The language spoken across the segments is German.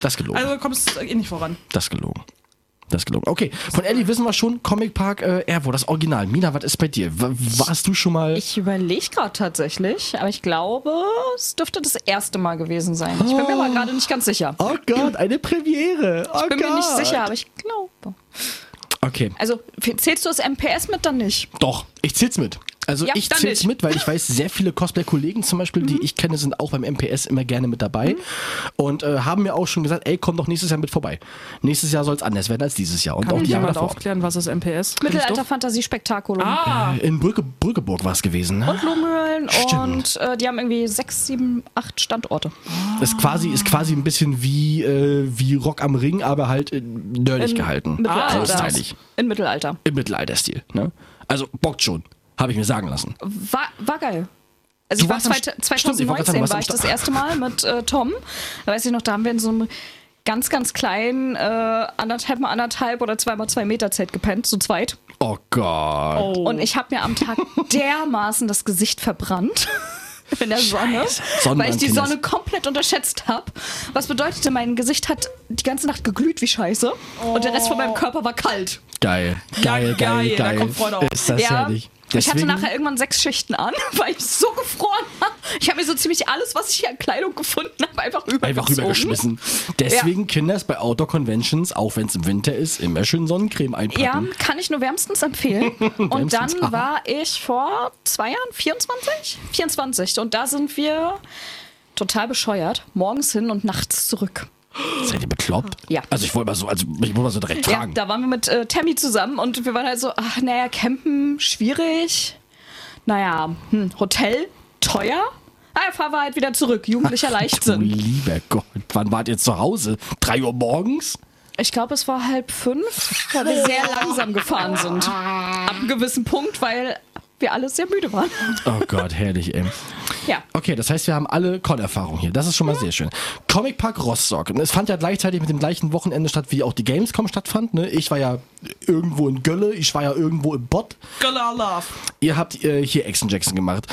Das ist gelogen. Also kommst du nicht voran. Das ist gelogen. Okay, von Ellie wissen wir schon, Comic Park Erfurt, das Original. Mina, was ist bei dir? Warst du schon mal... Ich überlege gerade tatsächlich, aber ich glaube, es dürfte das erste Mal gewesen sein. Ich bin mir aber gerade nicht ganz sicher. Oh Gott, eine Premiere. Ich bin mir nicht sicher, aber ich glaube. Okay. Also zählst du das MPS mit dann nicht? Doch, ich zähl's mit. Also Ja, ich dann zähl's nicht. mit, weil ich weiß, sehr viele Cosplay-Kollegen zum Beispiel, die ich kenne, sind auch beim MPS immer gerne mit dabei und haben mir auch schon gesagt, ey, komm doch nächstes Jahr mit vorbei. Nächstes Jahr soll es anders werden als dieses Jahr und Kann auch mich die Jahre jemand davor. aufklären, was ist MPS? Mittelalter-Fantasie-Spektakulum. In Brückeburg war es gewesen. Ne? Und Lohmühlen Stimmt. und die haben irgendwie 6, 7, 8 Standorte. Ist quasi ein bisschen wie Rock am Ring, aber halt nerdig gehalten. Mittelalter. Großteilig. In Mittelalter. Im Mittelalterstil. Ne? Also bockt schon, habe ich mir sagen lassen. War geil. Also Du ich war warst am- Stimmt, ich wollte gerade 2019 sagen, du warst war am ich das Start. erste Mal mit Tom. Da weiß ich noch, da haben wir in so einem ganz, ganz kleinen 1,5x1,5 oder 2x2 Meter Zelt gepennt, zu zweit. Oh Gott. Und ich habe mir am Tag dermaßen das Gesicht verbrannt. In der Sonne, Sonnenbrand, weil ich die Kinders. Sonne komplett unterschätzt habe. Was bedeutete, mein Gesicht hat die ganze Nacht geglüht wie Scheiße und der Rest von meinem Körper war kalt. Geil. geil, da kommt Freude auf. Ist das herrlich. Ich hatte Deswegen- nachher irgendwann 6 Schichten an, weil ich so gefroren habe. Ich habe mir so ziemlich alles, was ich hier an Kleidung gefunden habe, einfach rübergeschmissen. Deswegen, Kinders, bei Outdoor-Conventions, auch wenn es im Winter ist, immer schön Sonnencreme einpacken. Ja, kann ich nur wärmstens empfehlen. Und Wärmstens, dann war ich vor 2 Jahren, 24? 24. Und da sind wir total bescheuert, morgens hin und nachts zurück. Seid ihr bekloppt? Ja. Also ich wollte mal so direkt Ja, fragen. da waren wir mit Tammy zusammen und wir waren halt so, campen, schwierig. Naja, Hotel, teuer. Fahren wir halt wieder zurück, jugendlicher Du Leichtsinn. lieber Gott, wann wart ihr zu Hause? 3 Uhr morgens? Ich glaube, es war 4:30, weil wir sehr langsam gefahren sind. Ab einem gewissen Punkt, weil wir alle sehr müde waren. Oh Gott, herrlich, ey. Ja. Okay, das heißt, wir haben alle Con-Erfahrung hier. Das ist schon mal sehr schön. Comic Park Rostock. Es fand ja gleichzeitig mit dem gleichen Wochenende statt, wie auch die Gamescom stattfand. Ne? Ich war ja irgendwo in Gölle, ich war ja irgendwo im Bott. Girl Love. Ihr habt hier Action Jackson gemacht.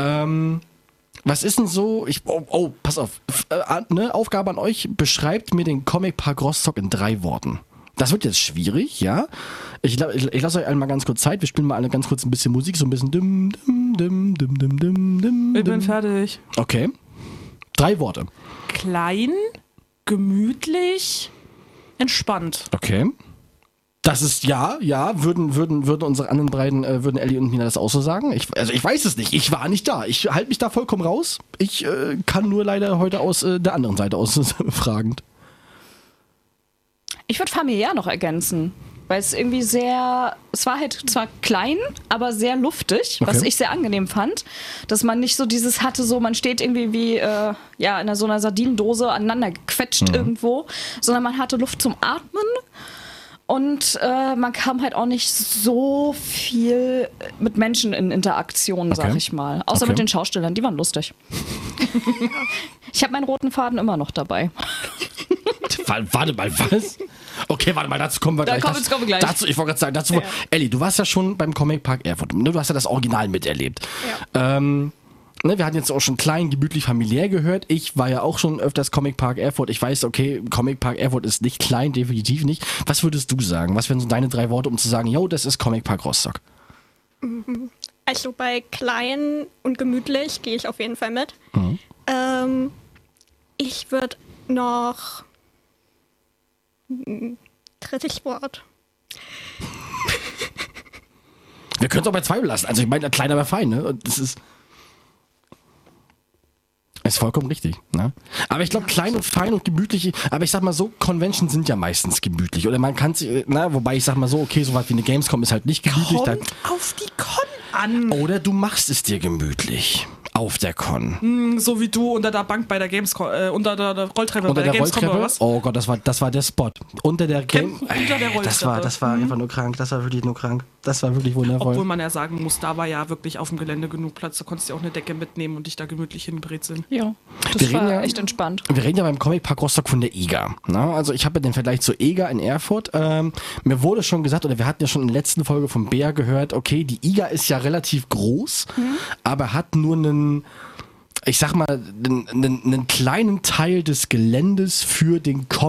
Was ist denn so? Pass auf. Aufgabe an euch. Beschreibt mir den Comic Park Rostock in 3 Worten. Das wird jetzt schwierig, ja. Ich lasse euch einmal ganz kurz Zeit. Wir spielen mal alle ganz kurz ein bisschen Musik. So ein bisschen dim, dim, dim, dim, dim, dim, dim. Ich bin fertig. Okay. 3 Worte. Klein, gemütlich, entspannt. Okay. Das ist würden unsere anderen beiden, würden Ellie und Nina das auch so sagen? Ich weiß es nicht. Ich war nicht da. Ich halte mich da vollkommen raus. Ich kann nur leider heute aus der anderen Seite aus fragend. Ich würde familiär noch ergänzen, weil es irgendwie es war halt zwar klein, aber sehr luftig, was Okay. ich sehr angenehm fand, dass man nicht so dieses hatte, so man steht irgendwie wie in so einer Sardinendose aneinander gequetscht irgendwo, sondern man hatte Luft zum Atmen. Und man kam halt auch nicht so viel mit Menschen in Interaktion, sag Okay. ich mal. Außer Okay. mit den Schaustellern, die waren lustig. Ich habe meinen roten Faden immer noch dabei. Warte mal, was? Okay, warte mal, dazu kommen wir gleich. Jetzt kommen wir gleich. Ich wollte gerade sagen, Ellie, du warst ja schon beim Comic Park Erfurt. Ne? Du hast ja das Original miterlebt. Ja. Wir hatten jetzt auch schon klein, gemütlich, familiär gehört. Ich war ja auch schon öfters Comic Park Erfurt. Ich weiß, okay, Comic Park Erfurt ist nicht klein, definitiv nicht. Was würdest du sagen? Was wären so deine 3 Worte, um zu sagen, yo, das ist Comic Park Rostock? Also bei klein und gemütlich gehe ich auf jeden Fall mit. Ich würde noch drittes Wort. Wir können es auch bei 2 belassen. Also ich meine, kleiner wäre fein, ne? Und das ist vollkommen richtig, ne? Aber ich glaube, klein und fein und gemütlich, aber ich sag mal so, Conventions sind ja meistens gemütlich. Oder man kann sich, wobei ich sag mal so, okay, sowas wie eine Gamescom ist halt nicht gemütlich. Kommt auf die Con an. Oder du machst es dir gemütlich. Auf der Con. So wie du unter der Bank bei der Gamescom, unter der Rolltreppe Unter bei der der Gamescom oder Rolltreppe? was? Oh Gott, das war der Spot. Unter der Unter der Rolltreppe. Das war einfach nur krank. Das war wirklich nur krank. Das war wirklich wundervoll. Obwohl man ja sagen muss, da war ja wirklich auf dem Gelände genug Platz. Da konntest du auch eine Decke mitnehmen und dich da gemütlich hinbrezeln. Ja, Wir das reden war ja- echt entspannt. Wir reden ja beim Comic Park Rostock von der EGA. Ne? Also ich habe ja den Vergleich zur EGA in Erfurt. Mir wurde schon gesagt, oder wir hatten ja schon in der letzten Folge von Bea gehört, okay, die EGA ist ja relativ groß, aber hat nur einen ich sag mal, einen kleinen Teil des Geländes für den